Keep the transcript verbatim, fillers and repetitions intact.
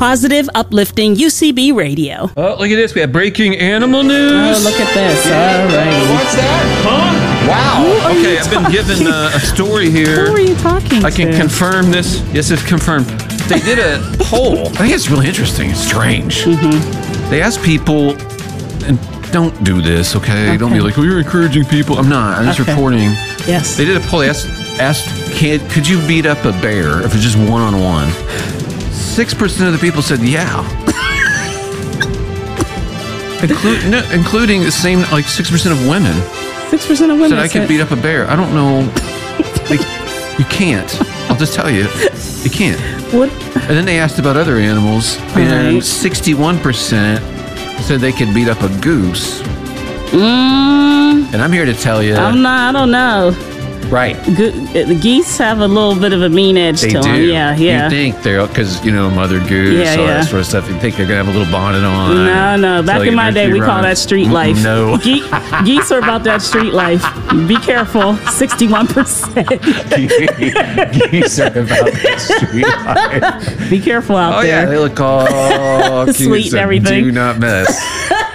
positive, uplifting U C B radio. Oh, look at this. We have breaking animal news. Oh, look at this. All right. What's that? Huh? Wow. Who are Okay, you I've been given uh, a story here. Who are you talking I can to? confirm this. Yes, it's confirmed. They did a poll. I think it's really interesting. It's strange. Mm-hmm. They asked people, and don't do this, okay? Okay. Don't be like, well, you're encouraging people. I'm not. I'm just Okay. reporting. Yes. They did a poll. They asked, asked kid, could you beat up a bear if it's just one-on-one? Six percent of the people said, yeah. Inclu- no, including the same, like six percent of women Six percent of women said I could beat up a bear. I don't know. Like, you can't. I'll just tell you. You can't. What? And then they asked about other animals, and Right. sixty-one percent said they could beat up a goose. Mm, And I'm here to tell you, I'm not. I don't know. right? Go- the geese have a little bit of a mean edge They to do. them. Yeah, yeah. You think they're because you know Mother Goose, Yeah, all yeah. that sort of stuff. You think they're gonna have a little bonnet on? No, no. Back tell in you my day, nursery we call that rhymes. street Mm-mm, life. No. Ge- geese are about that street life. Be careful. Sixty-one percent. Geese are about that street life. Be careful out Oh there. yeah, they look all cute, Sweet and so everything. Do not mess.